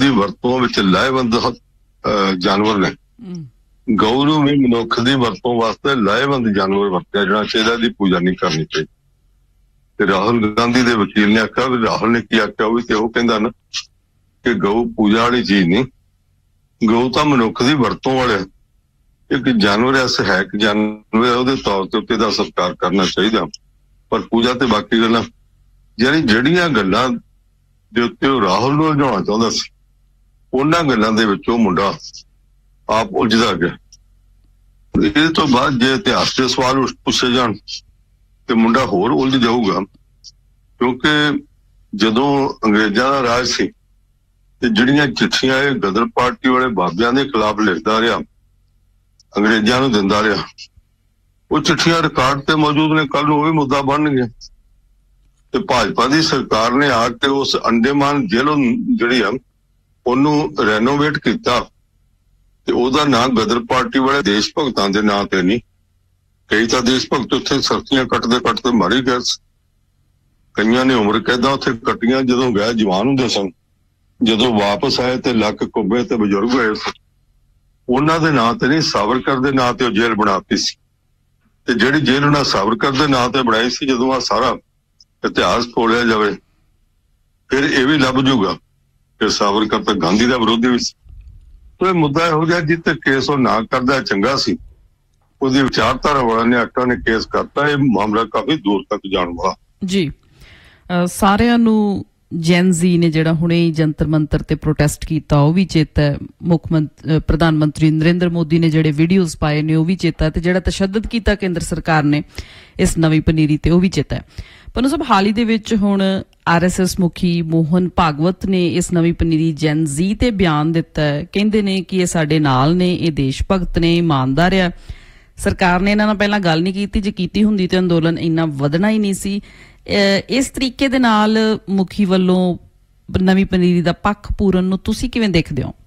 ਵਰਤੋਂ ਵਿੱਚ ਲਾਹੇਵੰਦ ਜਾਨਵਰ ਨੇ। ਗਊ ਨੂੰ ਵੀ ਮਨੁੱਖ ਦੀ ਵਰਤੋਂ ਵਾਸਤੇ ਲਾਹੇਵੰਦ ਜਾਨਵਰ ਵਰਤਿਆ ਜਾਣਾ ਚਾਹੀਦਾ, ਇਹਦੀ ਪੂਜਾ ਨਹੀਂ ਕਰਨੀ ਚਾਹੀਦੀ। ਤੇ ਰਾਹੁਲ ਗਾਂਧੀ ਦੇ ਵਕੀਲ ਨੇ ਆਖਿਆ, ਵੀ ਰਾਹੁਲ ਨੇ ਕੀ ਆਖਿਆ, ਉਹ ਵੀ ਤੇ ਉਹ ਕਹਿੰਦਾ ਨਾ ਕਿ ਗਊ ਪੂਜਾ ਵਾਲੀ ਚੀਜ਼ ਨਹੀਂ, ਗਊ ਤਾਂ ਮਨੁੱਖ ਦੀ ਵਰਤੋਂ ਵਾਲਾ ਇੱਕ ਜਾਨਵਰ ਐ, ਸਹਾਇਕ ਜਾਨਵਰ ਹੈ, ਉਹਦੇ ਤੌਰ ਤੇ ਉੱਤੇ ਦਾ ਸਤਿਕਾਰ ਕਰਨਾ ਚਾਹੀਦਾ। ਪਰ ਪੂਜਾ ਤੇ ਬਾਕੀ ਗੱਲਾਂ, ਜਿਹੜੀਆਂ ਗੱਲਾਂ ਦੇ ਉੱਤੇ ਉਹ ਰਾਹੁਲ ਨੂੰ ਲਿਜਾਉਣਾ ਚਾਹੁੰਦਾ ਸੀ, ਉਹਨਾਂ ਗੱਲਾਂ ਦੇ ਵਿੱਚ ਉਹ ਮੁੰਡਾ ਆਪ ਉਲਝਦਾ ਗਿਆ। ਇਹਦੇ ਤੋਂ ਬਾਅਦ ਜੇ ਇਤਿਹਾਸ ਦੇ ਸਵਾਲ ਪੁੱਛੇ ਜਾਣ ਤੇ ਮੁੰਡਾ ਹੋਰ ਉਲਝ ਜਾਊਗਾ, ਕਿਉਂਕਿ ਜਦੋਂ ਅੰਗਰੇਜ਼ਾਂ ਦਾ ਰਾਜ ਸੀ ਤੇ ਜਿਹੜੀਆਂ ਚਿੱਠੀਆਂ ਇਹ ਗਦਰ ਪਾਰਟੀ ਵਾਲੇ ਬਾਬਿਆਂ ਦੇ ਖਿਲਾਫ ਲਿਖਦਾ ਰਿਹਾ, ਅੰਗਰੇਜ਼ਾਂ ਨੂੰ ਦਿੰਦਾ ਰਿਹਾ, ਉਹ ਚਿੱਠੀਆਂ ਰਿਕਾਰਡ ਤੇ ਮੌਜੂਦ ਨੇ, ਕੱਲ ਨੂੰ ਉਹ ਵੀ ਮੁੱਦਾ ਬਣਨਗੇ। ਤੇ ਭਾਜਪਾ ਦੀ ਸਰਕਾਰ ਨੇ ਆ ਕੇ ਉਸ ਅੰਡੇਮਾਨ ਜੇਲ੍ਹ ਜਿਹੜੀ ਆ ਉਹਨੂੰ ਰੈਨੋਵੇਟ ਕੀਤਾ ਤੇ ਉਹਦਾ ਨਾਂ ਗਦਰ ਪਾਰਟੀ ਵਾਲੇ ਦੇਸ਼ ਭਗਤਾਂ ਦੇ ਨਾਂ ਤੇ ਨਹੀਂ। ਕਈ ਤਾਂ ਦੇਸ਼ ਭਗਤ ਉੱਥੇ ਸਰਦੀਆਂ ਕੱਟਦੇ ਮਾਰੇ ਗਏ, ਕਈਆਂ ਨੇ ਉਮਰ ਕੈਦਾਂ ਉੱਥੇ ਕੱਟੀਆਂ ਜਦੋਂ ਗਏ ਜਵਾਨ ਹੁੰਦੇ ਸਨ। ਜਦੋਂ ਵਾਪਸ ਆਏ ਤੇ ਲੱਕ ਕੁੱਬੇ ਤੇ ਬਜ਼ੁਰਗ ਹੋਏ, ਉਹਨਾਂ ਦੇ ਨਾਂ ਤੇ ਨਹੀਂ, ਸਾਵਰਕਰ ਦੇ ਨਾਂ ਤੇ ਉਹ ਜੇਲ੍ਹ ਬਣਾਤੀ ਸੀ। ਤੇ ਜਿਹੜੀ ਜੇਲ੍ਹ ਉਹਨਾਂ ਸਾਵਰਕਰ ਦੇ ਨਾਂ ਤੇ ਬਣਾਈ ਸੀ, ਜਦੋਂ ਆ ਸਾਰਾ ਇਤਿਹਾਸ ਖੋਲਿਆ ਜਾਵੇ ਫਿਰ ਇਹ ਵੀ ਲੱਭ ਜੂਗਾ ਕਿ ਸਾਵਰਕਰ ਤਾਂ ਗਾਂਧੀ ਦਾ ਵਿਰੋਧੀ ਵੀ ਸੀ। ਤੇ ਇਹ ਮੁੱਦਾ ਇਹੋ ਜਿਹਾ ਜਿੱਥੇ ਕੇਸ ਉਹ ਨਾ ਕਰਦਾ ਚੰਗਾ ਸੀ, ਉਹਦੀ ਵਿਚਾਰਧਾਰਾ ਵਾਲਾ ਨੇ ਆਟਾ ਨੇ ਕੇਸ ਕਰਤਾ। ਇਹ ਮਾਮਲਾ ਕਾਫੀ ਦੂਰ ਤੱਕ ਜਾਣ ਵਾਲਾ ਜੀ। ਸਾਰਿਆਂ ਨੂੰ ਜੈਨ ਜ਼ੀ ਨੇ ਜਿਹੜਾ ਹੁਣੇ ਜੰਤਰ ਮੰਤਰ ਤੇ ਪ੍ਰੋਟੈਸਟ ਕੀਤਾ ਉਹ ਵੀ ਚੇਤਾ ਹੈ, ਪ੍ਰਧਾਨ ਮੰਤਰੀ ਨਰਿੰਦਰ ਮੋਦੀ ਨੇ ਜਿਹੜੇ ਵੀਡੀਓਜ਼ ਪਾਏ ਨੇ ਉਹ ਵੀ ਚੇਤਾ ਹੈ, ਤੇ ਜਿਹੜਾ ਤਸ਼ੱਦਦ ਕੀਤਾ ਕੇਂਦਰ ਸਰਕਾਰ ਨੇ ਇਸ ਨਵੀਂ ਪਨੀਰੀ ਤੇ ਉਹ ਵੀ ਚੇਤਾ ਹੈ। ਪਰ ਸਭ ਹਾਲ ਹੀ ਦੇ ਵਿੱਚ ਹੁਣ RSS ਮੁਖੀ ਮੋਹਨ ਭਾਗਵਤ ਨੇ ਇਸ ਨਵੀਂ ਪਨੀਰੀ ਜੈਨ ਜ਼ੀ ਤੇ ਬਿਆਨ ਦਿੱਤਾ ਹੈ। ਕਹਿੰਦੇ ਨੇ ਕਿ ਇਹ ਸਾਡੇ ਨਾਲ ਨੇ, ਇਹ ਦੇਸ਼ ਭਗਤ ਨੇ, ਇਮਾਨਦਾਰ ਆ। ਸਰਕਾਰ ਨੇ ਇਹਨਾਂ ਨਾਲ ਪਹਿਲਾਂ ਗੱਲ ਨਹੀਂ ਕੀਤੀ, ਜੇ ਕੀਤੀ ਹੁੰਦੀ ਤੇ ਅੰਦੋਲਨ ਇੰਨਾ ਵਧਣਾ ਹੀ ਨਹੀਂ ਸੀ। ਇਸ ਤਰੀਕੇ ਦੇ ਨਾਲ ਮੁਖੀ ਵੱਲੋਂ ਨਵੀਂ ਪਨੀਰੀ ਦਾ ਪੱਖ ਪੂਰਨ ਨੂੰ ਤੁਸੀਂ ਕਿਵੇਂ ਦੇਖਦੇ ਹੋ?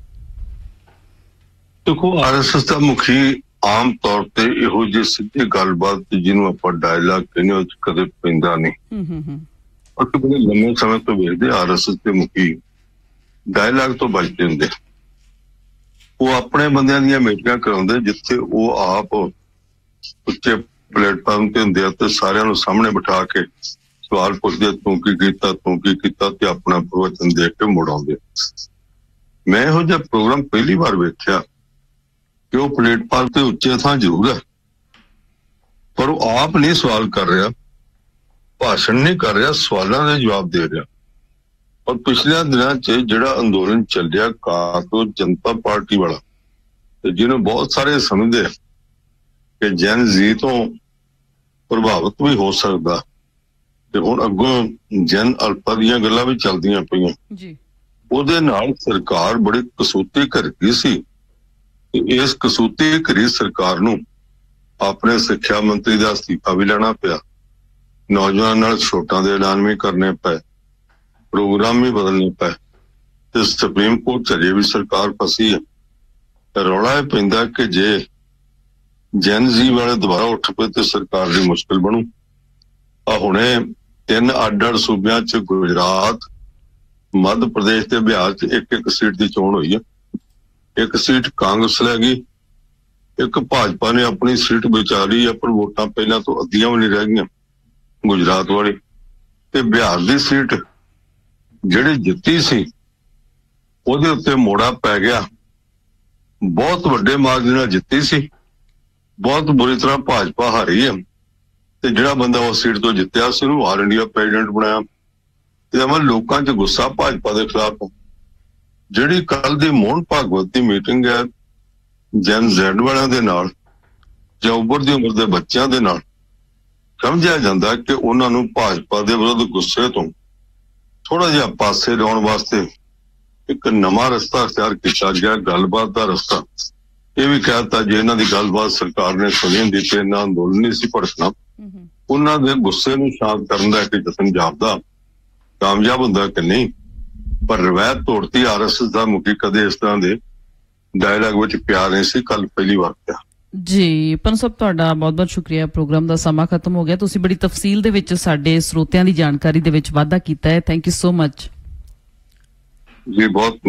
ਦੇਖੋ, RSS ਦਾ ਮੁਖੀ ਆਮ ਤੌਰ ਤੇ ਇਹੋ ਜਿਹੀ ਸਿੱਧੀ ਗੱਲਬਾਤ ਜਿਹਨੂੰ ਆਪਾਂ ਡਾਇਲਾਗ ਕਹਿੰਦੇ ਉਹ ਕਦੇ ਪੈਂਦਾ ਨਹੀਂ। ਅਸੀਂ ਬੜੇ ਲੰਮੇ ਸਮੇਂ ਤੋਂ ਵੇਖਦੇ RSS ਦੇ ਮੁਖੀ ਡਾਇਲਾਗ ਤੋਂ ਬਚਦੇ ਹੁੰਦੇ। ਉਹ ਆਪਣੇ ਬੰਦਿਆਂ ਦੀਆਂ ਮੀਟਿੰਗਾਂ ਕਰਾਉਂਦੇ ਜਿੱਥੇ ਉਹ ਆਪ ਉੱਚੇ ਪਲੇਟਫਾਰਮ ਤੇ ਹੁੰਦੇ ਆ ਤੇ ਸਾਰਿਆਂ ਨੂੰ ਸਾਹਮਣੇ ਬਿਠਾ ਕੇ ਸਵਾਲ ਪੁੱਛਦੇ, ਤੂੰ ਕੀ ਕੀਤਾ ਤੇ ਆਪਣਾ ਪ੍ਰਵਚਨ ਦੇ ਕੇ ਮੁੜ ਆਉਂਦੇ। ਮੈਂ ਇਹੋ ਜਿਹਾ ਪ੍ਰੋਗਰਾਮ ਪਹਿਲੀ ਵਾਰ ਵੇਖਿਆ ਕਿ ਉਹ ਪਲੇਟਫਾਰਮ ਤੇ ਉੱਚੇ ਥਾਂ ਜ਼ਰੂਰ ਹੈ, ਪਰ ਉਹ ਆਪ ਨਹੀਂ ਸਵਾਲ ਕਰ ਰਿਹਾ, ਭਾਸ਼ਣ ਨਹੀਂ ਕਰ ਰਿਹਾ, ਸਵਾਲਾਂ ਦੇ ਜਵਾਬ ਦੇ ਰਿਹਾ। ਔਰ ਪਿਛਲੇ ਦਿਨਾਂ 'ਚ ਜਿਹੜਾ ਅੰਦੋਲਨ ਚੱਲਿਆ ਕਾਂਗਰਸ ਜਨਤਾ ਪਾਰਟੀ ਵਾਲਾ, ਤੇ ਜਿਹਨੂੰ ਬਹੁਤ ਸਾਰੇ ਸਮਝਦੇ ਕਿ ਜੈਨ ਜ਼ੀ ਤੋਂ ਪ੍ਰਭਾਵਿਤ ਵੀ ਹੋ ਸਕਦਾ, ਤੇ ਹੁਣ ਅੱਗੋਂ ਜੈਨ ਅਲਪਾ ਦੀਆਂ ਗੱਲਾਂ ਵੀ ਚੱਲਦੀਆਂ ਪਈਆਂ ਜੀ। ਉਹਦੇ ਨਾਲ ਸਰਕਾਰ ਬੜੀ ਕਸੂਤੀ ਕਰ ਗਈ ਸੀ। ਇਸ ਕਸੂਤੀ ਘਰੀ ਸਰਕਾਰ ਨੂੰ ਆਪਣੇ ਸਿੱਖਿਆ ਮੰਤਰੀ ਦਾ ਅਸਤੀਫਾ ਵੀ ਲੈਣਾ ਪਿਆ, ਨੌਜਵਾਨਾਂ ਨਾਲ ਛੋਟਾਂ ਦੇ ਐਲਾਨ ਵੀ ਕਰਨੇ ਪਏ, ਪ੍ਰੋਗਰਾਮ ਵੀ ਬਦਲਣੇ ਪਏ, ਤੇ ਸੁਪਰੀਮ ਕੋਰਟ ਚਲੇ ਵੀ ਸਰਕਾਰ ਫਸੀ ਹੈ। ਰੌਲਾ ਇਹ ਪੈਂਦਾ ਕਿ ਜੇ ਜੈਨ ਜ਼ੀ ਵਾਲੇ ਦੁਬਾਰਾ ਉੱਠ ਪਏ ਤੇ ਸਰਕਾਰ ਦੀ ਮੁਸ਼ਕਿਲ ਬਣੂ। ਆ ਹੁਣੇ 3 ਅੱਡ-ਅੱਡ ਸੂਬਿਆਂ 'ਚ ਗੁਜਰਾਤ, ਮੱਧ ਪ੍ਰਦੇਸ਼ ਤੇ ਬਿਹਾਰ 'ਚ ਇੱਕ ਸੀਟ ਦੀ ਚੋਣ ਹੋਈ ਹੈ। ਇੱਕ ਸੀਟ ਕਾਂਗਰਸ ਲੈ ਗਈ, ਇੱਕ ਭਾਜਪਾ ਨੇ ਆਪਣੀ ਸੀਟ ਬਚਾ ਲਈ ਹੈ, ਪਰ ਵੋਟਾਂ ਪਹਿਲਾਂ ਤੋਂ ਅੱਧੀਆਂ ਵੀ ਨਹੀਂ ਰਹਿ ਗਈਆਂ ਗੁਜਰਾਤ ਵਾਲੀ। ਤੇ ਬਿਹਾਰ ਦੀ ਸੀਟ ਜਿਹੜੀ ਜਿੱਤੀ ਸੀ ਉਹਦੇ ਉੱਤੇ ਮੋੜਾ ਪੈ ਗਿਆ, ਬਹੁਤ ਵੱਡੇ ਮਾਰਜਨ ਨਾਲ ਜਿੱਤੀ ਸੀ, ਬਹੁਤ ਬੁਰੀ ਤਰ੍ਹਾਂ ਭਾਜਪਾ ਹਾਰੀ ਹੈ। ਤੇ ਜਿਹੜਾ ਬੰਦਾ ਉਸ ਸੀਟ ਤੋਂ ਜਿੱਤਿਆ ਸੀ ਉਹਨੂੰ ਆਲ ਇੰਡੀਆ ਪ੍ਰੈਜ਼ੀਡੈਂਟ ਬਣਾਇਆ। ਤੇ ਅਮਰ ਲੋਕਾਂ 'ਚ ਗੁੱਸਾ ਭਾਜਪਾ ਦੇ ਖਿਲਾਫ। ਜਿਹੜੀ ਕੱਲ ਦੀ ਮੋਹਨ ਭਾਗਵਤ ਦੀ ਮੀਟਿੰਗ ਹੈ ਜੈਨ ਜ਼ੈਡ ਵਾਲਿਆਂ ਦੇ ਨਾਲ ਜਾਂ ਉੱਭਰਦੀ ਉਮਰ ਦੇ ਬੱਚਿਆਂ ਦੇ ਨਾਲ, ਸਮਝਿਆ ਜਾਂਦਾ ਕਿ ਉਹਨਾਂ ਨੂੰ ਭਾਜਪਾ ਦੇ ਵਿਰੁੱਧ ਗੁੱਸੇ ਤੋਂ ਥੋੜਾ ਜਿਹਾ ਪਾਸੇ ਲਾਉਣ ਵਾਸਤੇ ਇੱਕ ਨਵਾਂ ਰਸਤਾ ਅਖਤਿਆਰ ਕੀਤਾ ਗਿਆ, ਗੱਲਬਾਤ ਦਾ ਰਸਤਾ। ਇਹ ਵੀ ਕਹਿਤਾ ਜੇ ਇਹਨਾਂ ਦੀ ਗੱਲਬਾਤ ਸਰਕਾਰ ਨੇ ਸੁਣੀ ਹੁੰਦੀ ਤੇ ਇਹਨਾਂ ਅੰਦੋਲਨ ਨਹੀਂ ਸੀ ਭੜਕਣਾ। ਉਹਨਾਂ ਦੇ ਗੁੱਸੇ ਨੂੰ ਸ਼ਾਂਤ ਕਰਨ ਦਾ ਇੱਕ ਯਤਨ ਜਾਪਦਾ, ਕਾਮਯਾਬ ਹੁੰਦਾ ਕਿ ਨਹੀਂ। ਪਰ ਰਵਾਇਤ ਤੋੜਤੀ RSS ਦਾ ਮੁਖੀ ਕਦੇ ਇਸ ਤਰ੍ਹਾਂ ਦੇ ਡਾਇਲਾਗ ਵਿੱਚ ਪਿਆਰ ਨਹੀਂ ਸੀ, ਕੱਲ ਪਹਿਲੀ ਵਾਰ ਪਿਆ ਜੀ। ਪੰਨ ਸਾਹਿਬ ਤੁਹਾਡਾ ਬਹੁਤ ਬਹੁਤ ਸ਼ੁਕਰੀਆ। ਪ੍ਰੋਗਰਾਮ ਦਾ ਸਮਾਂ ਖਤਮ ਹੋ ਗਿਆ। ਤੁਸੀਂ ਬੜੀ ਤਫਸੀਲ ਦੇ ਵਿੱਚ ਸਾਡੇ ਸਰੋਤਿਆਂ ਦੀ ਜਾਣਕਾਰੀ ਦੇ ਵਿੱਚ ਵਾਧਾ ਕੀਤਾ ਹੈ। ਥੈਂਕ ਯੂ ਸੋ ਮਚ ਜੀ। ਬਹੁਤ